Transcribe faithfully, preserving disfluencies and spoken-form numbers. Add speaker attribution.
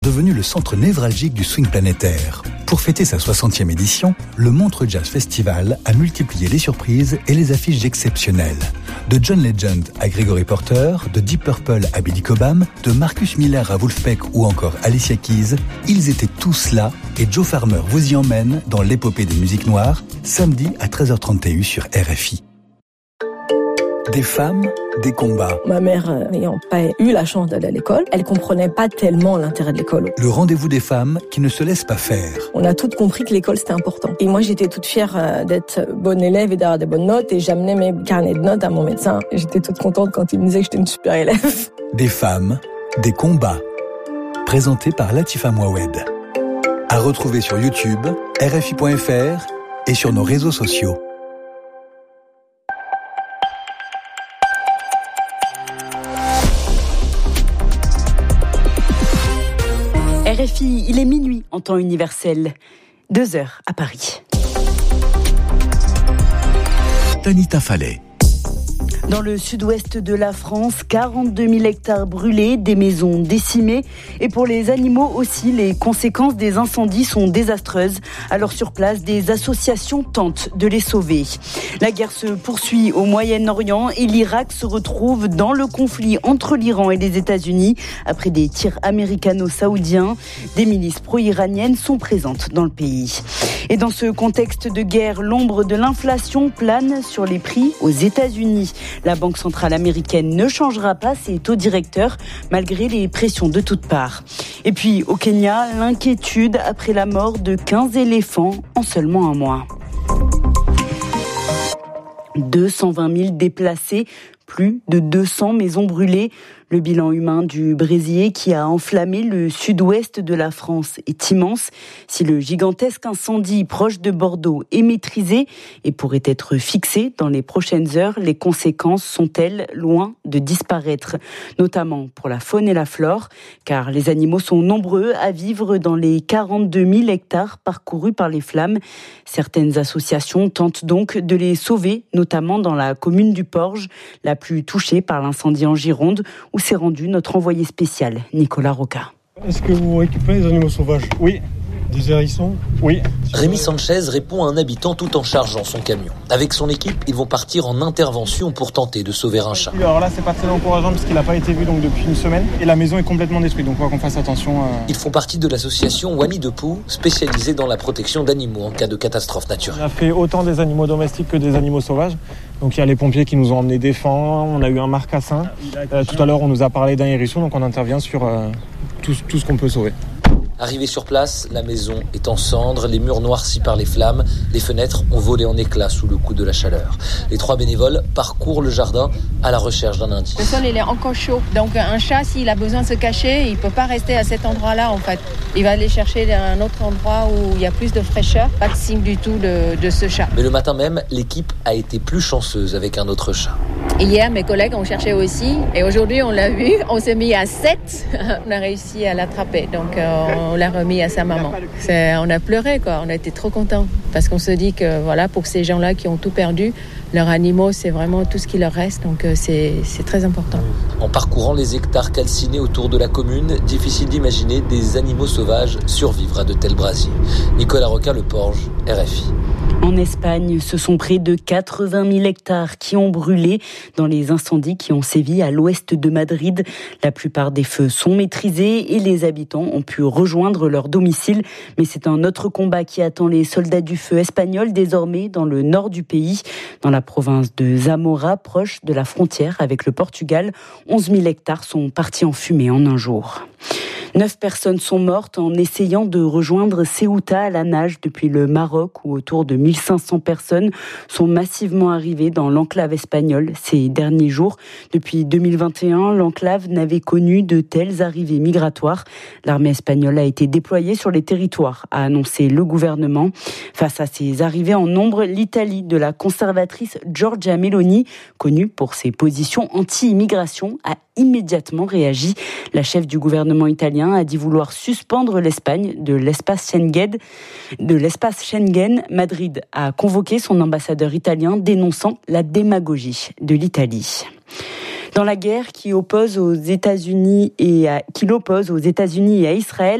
Speaker 1: Devenu le centre névralgique du swing planétaire. Pour fêter sa soixantième édition, le Montreux Jazz Festival a multiplié les surprises et les affiches exceptionnelles. De John Legend à Gregory Porter, de Deep Purple à Billy Cobham, de Marcus Miller à Wolfpack ou encore Alicia Keys, ils étaient tous là et Joe Farmer vous y emmène dans l'épopée des musiques noires, samedi à treize heures trente sur R F I. Des femmes, des combats.
Speaker 2: Ma mère, n'ayant pas eu la chance d'aller à l'école, elle comprenait pas tellement l'intérêt de l'école.
Speaker 1: Le rendez-vous des femmes qui ne se laissent pas faire.
Speaker 2: On a toutes compris que l'école c'était important. Et moi j'étais toute fière d'être bonne élève et d'avoir des bonnes notes et j'amenais mes carnets de notes à mon médecin. Et j'étais toute contente quand il me disait que j'étais une super élève.
Speaker 1: Des femmes, des combats. Présenté par Latifa Mouawed. À retrouver sur YouTube, R F I point F R et sur nos réseaux sociaux.
Speaker 3: R F I, il est minuit en temps universel, deux heures à Paris.
Speaker 1: Tanita Fallet.
Speaker 3: Dans le sud-ouest de la France, quarante-deux mille hectares brûlés, des maisons décimées. Et pour les animaux aussi, les conséquences des incendies sont désastreuses. Alors sur place, des associations tentent de les sauver. La guerre se poursuit au Moyen-Orient et l'Irak se retrouve dans le conflit entre l'Iran et les États-Unis. Après des tirs américano-saoudiens, des milices pro-iraniennes sont présentes dans le pays. Et dans ce contexte de guerre, l'ombre de l'inflation plane sur les prix aux États-Unis. La Banque centrale américaine ne changera pas ses taux directeurs malgré les pressions de toutes parts. Et puis au Kenya, l'inquiétude après la mort de quinze éléphants en seulement un mois. deux cent vingt mille déplacés, plus de deux cents maisons brûlées. Le bilan humain du brésier qui a enflammé le sud-ouest de la France est immense. Si le gigantesque incendie proche de Bordeaux est maîtrisé et pourrait être fixé dans les prochaines heures, les conséquences sont-elles loin de disparaître, notamment pour la faune et la flore, car les animaux sont nombreux à vivre dans les quarante-deux mille hectares parcourus par les flammes. Certaines associations tentent donc de les sauver, notamment dans la commune du Porge, la plus touchée par l'incendie en Gironde, où s'est rendu notre envoyé spécial, Nicolas Roca.
Speaker 4: Est-ce que vous récupérez les animaux sauvages ?
Speaker 5: Oui.
Speaker 4: Des hérissons ?
Speaker 5: Oui.
Speaker 6: Rémi Sanchez répond à un habitant tout en chargeant son camion. Avec son équipe, ils vont partir en intervention pour tenter de sauver un chat.
Speaker 5: Alors là, c'est pas très encourageant parce qu'il n'a pas été vu donc depuis une semaine et la maison est complètement détruite. Donc on va qu'on fasse attention. À...
Speaker 6: Ils font partie de l'association Wani de Pou, spécialisée dans la protection d'animaux en cas de catastrophe naturelle.
Speaker 5: On a fait autant des animaux domestiques que des animaux sauvages. Donc il y a les pompiers qui nous ont emmené des fans, on a eu un marcassin. Euh, tout à l'heure, on nous a parlé d'un hérisson, donc on intervient sur euh, tout, tout ce qu'on peut sauver.
Speaker 6: Arrivé sur place, la maison est en cendres, les murs noircis par les flammes, les fenêtres ont volé en éclats sous le coup de la chaleur. Les trois bénévoles parcourent le jardin à la recherche d'un indice.
Speaker 7: Le sol il est encore chaud, donc un chat s'il a besoin de se cacher, il ne peut pas rester à cet endroit-là en fait. Il va aller chercher un autre endroit où il y a plus de fraîcheur, pas de signe du tout de, de ce chat.
Speaker 6: Mais le matin même, l'équipe a été plus chanceuse avec un autre chat.
Speaker 7: Hier, mes collègues ont cherché aussi et aujourd'hui on l'a vu, on s'est mis à sept, on a réussi à l'attraper, donc euh, on l'a remis à sa maman. C'est, on a pleuré quoi, on a été trop contents parce qu'on se dit que voilà, pour ces gens-là qui ont tout perdu, leurs animaux c'est vraiment tout ce qui leur reste, donc euh, c'est, c'est très important.
Speaker 6: En parcourant les hectares calcinés autour de la commune, difficile d'imaginer des animaux sauvages survivre à de tels brasiers. Nicolas Roca, Le Porge, R F I.
Speaker 3: En Espagne, ce sont près de quatre-vingt mille hectares qui ont brûlé dans les incendies qui ont sévi à l'ouest de Madrid. La plupart des feux sont maîtrisés et les habitants ont pu rejoindre leur domicile. Mais c'est un autre combat qui attend les soldats du feu espagnols désormais dans le nord du pays, dans la province de Zamora, proche de la frontière avec le Portugal. onze mille hectares sont partis en fumée en un jour. Neuf personnes sont mortes en essayant de rejoindre Ceuta à la nage depuis le Maroc, où autour de mille cinq cents personnes sont massivement arrivées dans l'enclave espagnole ces derniers jours. Depuis deux mille vingt et un, l'enclave n'avait connu de telles arrivées migratoires. L'armée espagnole a été déployée sur les territoires, a annoncé le gouvernement. Face à ces arrivées en nombre, l'Italie de la conservatrice Giorgia Meloni, connue pour ses positions anti-immigration, a immédiatement réagi. La chef du gouvernement italien a dit vouloir suspendre l'Espagne de l'espace Schengen. De l'espace Schengen, Madrid a convoqué son ambassadeur italien dénonçant la démagogie de l'Italie. Dans la guerre qui oppose aux États-Unis et à, qui l'oppose aux États-Unis et à Israël,